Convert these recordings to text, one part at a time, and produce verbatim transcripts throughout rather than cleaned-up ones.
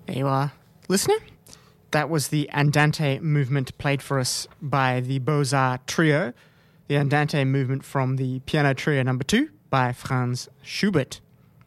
There you are, listener. That was the Andante movement played for us by the Beaux-Arts Trio, the Andante movement from the Piano Trio number two by Franz Schubert.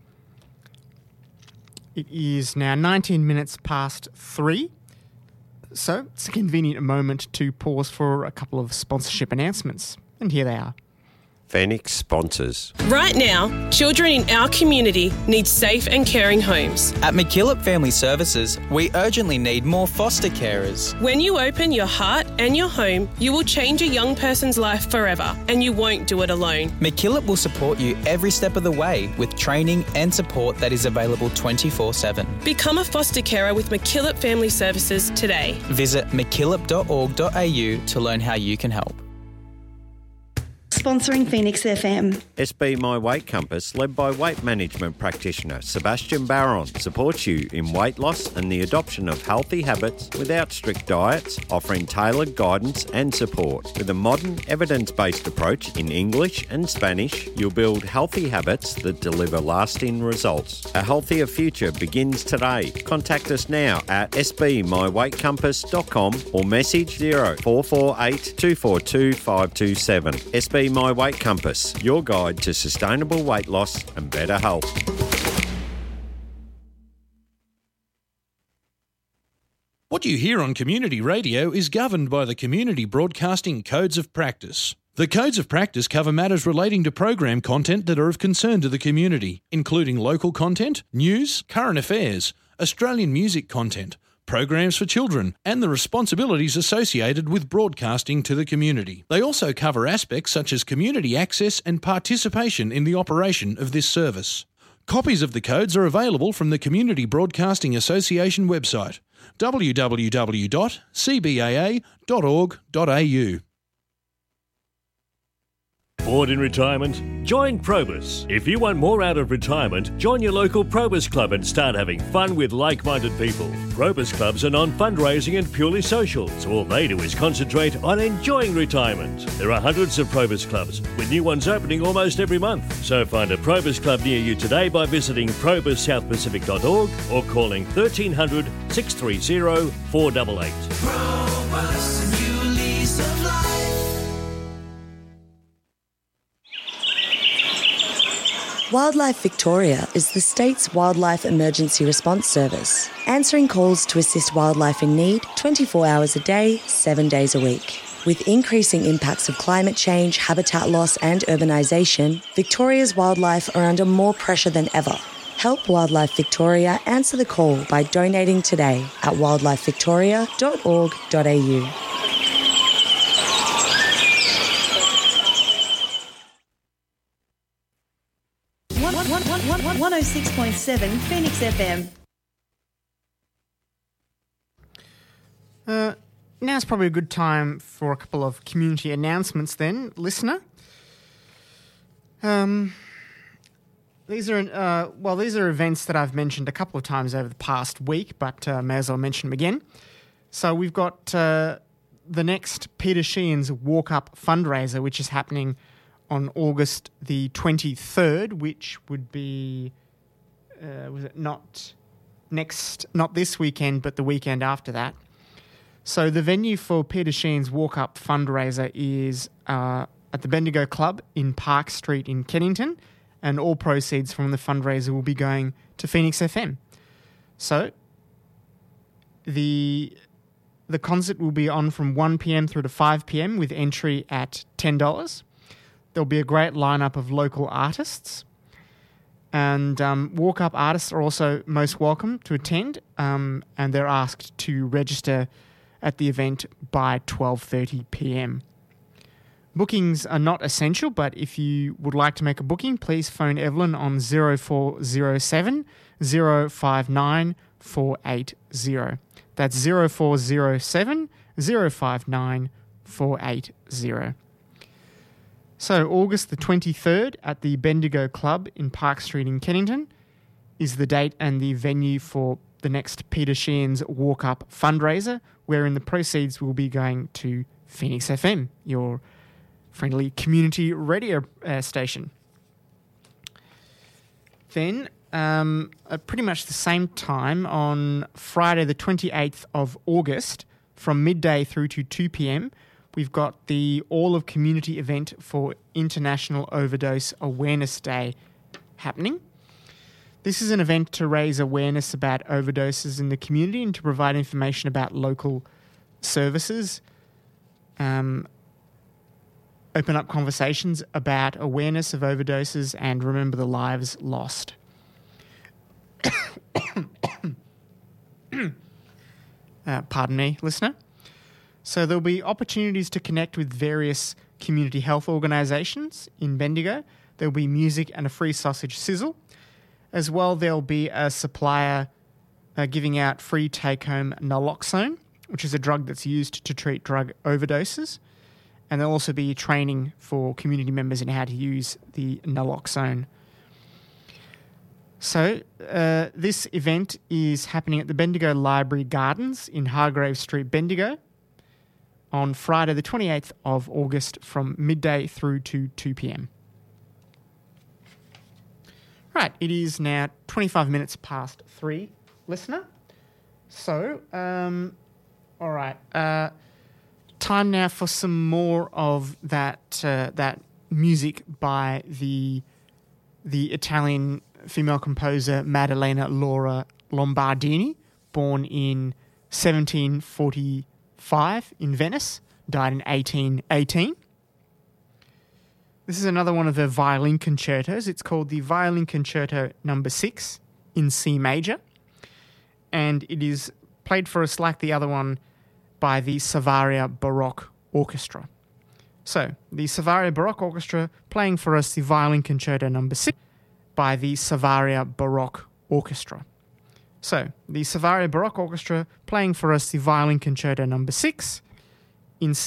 It is now nineteen minutes past three, so it's a convenient moment to pause for a couple of sponsorship announcements, and here they are. Phoenix sponsors. Right now, children in our community need safe and caring homes. At McKillop Family Services, we urgently need more foster carers. When you open your heart and your home, you will change a young person's life forever, and you won't do it alone. McKillop will support you every step of the way with training and support that is available twenty-four seven. Become a foster carer with McKillop Family Services today. Visit mckillop dot org dot a u to learn how you can help. Sponsoring Phoenix F M. S B My Weight Compass, led by weight management practitioner Sebastian Barron, supports you in weight loss and the adoption of healthy habits without strict diets, offering tailored guidance and support. With a modern, evidence-based approach in English and Spanish, you'll build healthy habits that deliver lasting results. A healthier future begins today. Contact us now at s b my weight compass dot com or message zero four four eight two four two five two seven. S B My Weight Compass, your guide to sustainable weight loss and better health. What you hear on community radio is governed by the Community Broadcasting Codes of Practice. The Codes of Practice cover matters relating to program content that are of concern to the community, including local content, news, current affairs, Australian music content, programs for children, and the responsibilities associated with broadcasting to the community. They also cover aspects such as community access and participation in the operation of this service. Copies of the codes are available from the Community Broadcasting Association website, w w w dot c b a a dot org dot a u. Bored in retirement? Join Probus. If you want more out of retirement, join your local Probus Club and start having fun with like-minded people. Probus Clubs are non-fundraising and purely social, so all they do is concentrate on enjoying retirement. There are hundreds of Probus Clubs, with new ones opening almost every month. So find a Probus Club near you today by visiting probus south pacific dot org or calling thirteen hundred, six three zero, four eight eight. Probus, a new lease of life. Wildlife Victoria is the state's wildlife emergency response service, answering calls to assist wildlife in need twenty-four hours a day, seven days a week. With increasing impacts of climate change, habitat loss and urbanisation, Victoria's wildlife are under more pressure than ever. Help Wildlife Victoria answer the call by donating today at wildlife victoria dot org dot a u. one oh six point seven Phoenix F M. Uh, now's probably a good time for a couple of community announcements then, listener. Um, these are, uh, well, these are events that I've mentioned a couple of times over the past week, but uh, may as well mention them again. So we've got uh, the next Peter Sheehan's Walk Up fundraiser, which is happening on August the twenty-third, which would be, uh, was it not next, not this weekend, but the weekend after that. So the venue for Peter Sheehan's Walk Up fundraiser is uh, at the Bendigo Club in Park Street in Kennington, and all proceeds from the fundraiser will be going to Phoenix F M. So the the concert will be on from one p.m. through to five p.m. with entry at ten dollars. There'll be a great lineup of local artists, and um, walk-up artists are also most welcome to attend, um, and they're asked to register at the event by twelve thirty p.m. Bookings are not essential, but if you would like to make a booking, please phone Evelyn on zero four zero seven, zero five nine, four eight zero. That's zero four zero seven, zero five nine, four eight zero. So August the twenty-third at the Bendigo Club in Park Street in Kennington is the date and the venue for the next Peter Sheehan's Walk Up fundraiser, wherein the proceeds will be going to Phoenix F M, your friendly community radio uh, station. Then, uh, um, at pretty much the same time on Friday the twenty-eighth of August from midday through to two p.m, we've got the All of Community event for International Overdose Awareness Day happening. This is an event to raise awareness about overdoses in the community and to provide information about local services, um, open up conversations about awareness of overdoses and remember the lives lost. uh, pardon me, listener. So there'll be opportunities to connect with various community health organisations in Bendigo. There'll be music and a free sausage sizzle. As well, there'll be a supplier uh, giving out free take-home naloxone, which is a drug that's used to treat drug overdoses. And there'll also be training for community members in how to use the naloxone. So uh, this event is happening at the Bendigo Library Gardens in Hargrave Street, Bendigo, on Friday the twenty-eighth of August from midday through to two p.m. Right, it is now twenty-five minutes past three, listener. So, um, all right, uh, time now for some more of that uh, that music by the the Italian female composer Maddalena Laura Lombardini, born in seventeen forty-five in Venice, died in eighteen eighteen. This is another one of her violin concertos. It's called the Violin Concerto Number Six in C major, and it is played for us like the other one by the Savaria Baroque Orchestra. So, the Savaria Baroque Orchestra playing for us the Violin Concerto Number Six by the Savaria Baroque Orchestra. So, the Savaria Baroque Orchestra playing for us the Violin Concerto Number Six in